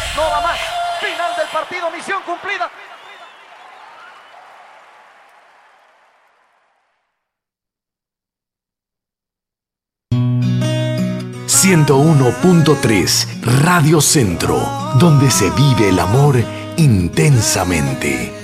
No va más. Final del partido, misión cumplida. ...101.3 Radio Centro... ...donde se vive el amor intensamente.